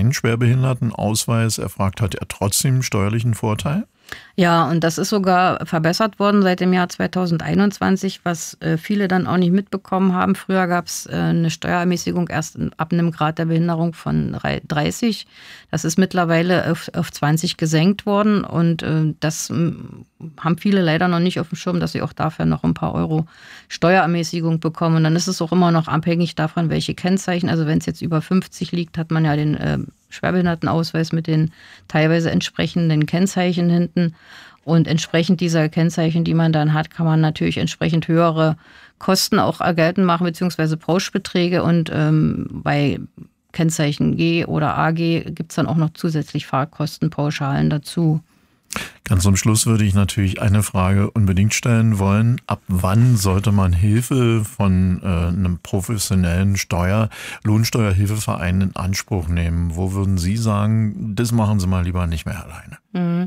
keinen Schwerbehindertenausweis erfragt, hat er trotzdem steuerlichen Vorteil? Ja, und das ist sogar verbessert worden seit dem Jahr 2021, was viele dann auch nicht mitbekommen haben. Früher gab es eine Steuerermäßigung erst ab einem Grad der Behinderung von 30. Das ist mittlerweile auf 20 gesenkt worden und das haben viele leider noch nicht auf dem Schirm, dass sie auch dafür noch ein paar Euro Steuerermäßigung bekommen. Und dann ist es auch immer noch abhängig davon, welche Kennzeichen. Also wenn es jetzt über 50 liegt, hat man ja den Schwerbehindertenausweis mit den teilweise entsprechenden Kennzeichen hinten. Und entsprechend dieser Kennzeichen, die man dann hat, kann man natürlich entsprechend höhere Kosten auch geltend machen, beziehungsweise Pauschbeträge. Und bei Kennzeichen G oder AG gibt es dann auch noch zusätzlich Fahrkostenpauschalen dazu. Ganz zum Schluss würde ich natürlich eine Frage unbedingt stellen wollen. Ab wann sollte man Hilfe von einem professionellen Lohnsteuerhilfeverein in Anspruch nehmen? Wo würden Sie sagen, das machen Sie mal lieber nicht mehr alleine?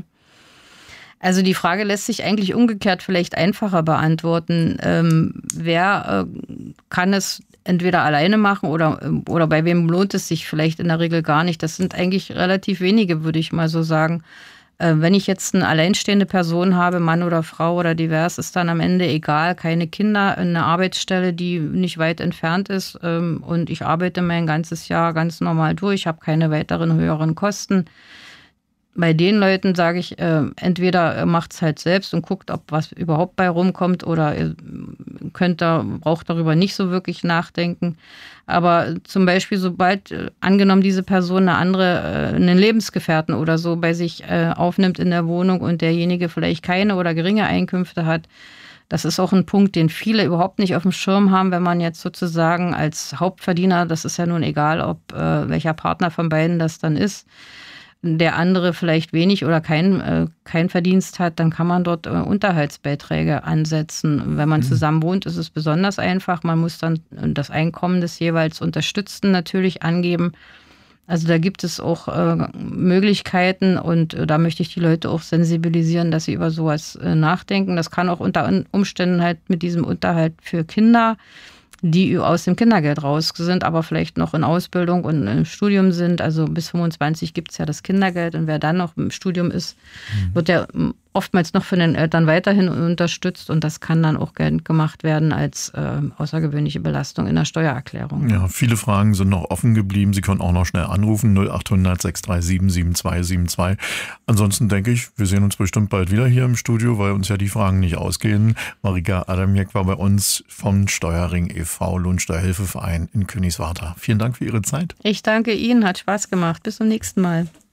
Also die Frage lässt sich eigentlich umgekehrt vielleicht einfacher beantworten. Wer kann es entweder alleine machen oder bei wem lohnt es sich vielleicht in der Regel gar nicht? Das sind eigentlich relativ wenige, würde ich mal so sagen. Wenn ich jetzt eine alleinstehende Person habe, Mann oder Frau oder divers, ist dann am Ende egal, keine Kinder, eine Arbeitsstelle, die nicht weit entfernt ist und ich arbeite mein ganzes Jahr ganz normal durch, habe keine weiteren höheren Kosten. Bei den Leuten sage ich, entweder macht es halt selbst und guckt, ob was überhaupt bei rumkommt oder ihr braucht darüber nicht so wirklich nachdenken. Aber zum Beispiel, sobald angenommen diese Person einen Lebensgefährten oder so bei sich aufnimmt in der Wohnung und derjenige vielleicht keine oder geringe Einkünfte hat, das ist auch ein Punkt, den viele überhaupt nicht auf dem Schirm haben, wenn man jetzt sozusagen als Hauptverdiener, das ist ja nun egal, ob welcher Partner von beiden das dann ist, der andere vielleicht wenig oder kein Verdienst hat, dann kann man dort Unterhaltsbeiträge ansetzen. Wenn man zusammen wohnt, ist es besonders einfach. Man muss dann das Einkommen des jeweils Unterstützten natürlich angeben. Also da gibt es auch Möglichkeiten und da möchte ich die Leute auch sensibilisieren, dass sie über sowas nachdenken. Das kann auch unter Umständen halt mit diesem Unterhalt für Kinder, die aus dem Kindergeld raus sind, aber vielleicht noch in Ausbildung und im Studium sind. Also bis 25 gibt es ja das Kindergeld und wer dann noch im Studium ist, wird ja oftmals noch von den Eltern weiterhin unterstützt und das kann dann auch geltend gemacht werden als außergewöhnliche Belastung in der Steuererklärung. Ja, viele Fragen sind noch offen geblieben. Sie können auch noch schnell anrufen, 0800 637 7272. Ansonsten denke ich, wir sehen uns bestimmt bald wieder hier im Studio, weil uns ja die Fragen nicht ausgehen. Marika Adamjek war bei uns vom Steuerring e.V., Lohnsteuerhilfeverein in Königswartha. Vielen Dank für Ihre Zeit. Ich danke Ihnen, hat Spaß gemacht. Bis zum nächsten Mal.